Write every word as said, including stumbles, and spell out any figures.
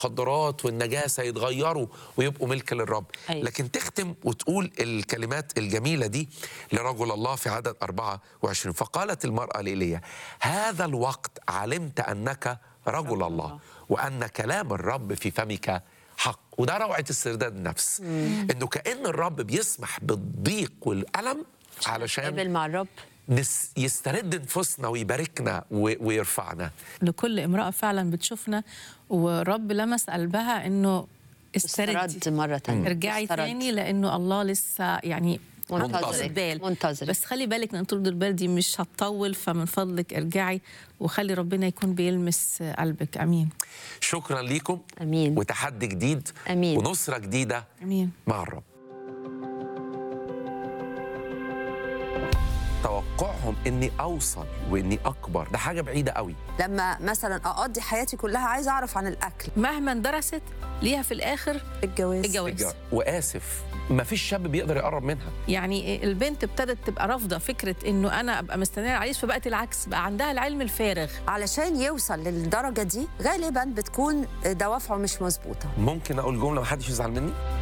المخدرات والنجاسة يتغيروا ويبقوا ملك للرب. أيوة. لكن تختم وتقول الكلمات الجميلة دي لرجل الله في عدد أربعة وعشرين: فقالت المرأة لإيليا: هذا الوقت علمت أنك رجل الله, الله وأن كلام الرب في فمك حق. وده روعة استرداد النفس، مم. إنه كأن الرب بيسمح بالضيق والألم علشان مع الرب يسترد نفوسنا ويباركنا ويرفعنا. لكل امرأة فعلا بتشوفنا ورب لمس قلبها إنه استردي مرة تانية، ارجعي استرد. تاني، لأنه الله لسه يعني منتظر بال. منتظر. بس خلي بالك ان طول البال دي مش هتطول، فمن فضلك ارجعي وخلي ربنا يكون بيلمس قلبك. امين. شكرا ليكم. امين. وتحدي جديد. امين. ونصرة جديدة. امين. مع الرب. توقعهم اني اوصل واني اكبر ده حاجه بعيده قوي. لما مثلا اقضي حياتي كلها عايزه اعرف عن الاكل، مهما درست ليها في الاخر الجواز الجواز, الجواز. واسف ما فيش شاب بيقدر يقرب منها. يعني البنت ابتدت تبقى رافضه فكره انه انا ابقى مستنيه العريس، فبقت العكس، بقى عندها العلم الفارغ. علشان يوصل للدرجه دي غالبا بتكون دوافعه مش مظبوطه. ممكن اقول جمله ما حدش يزعل مني؟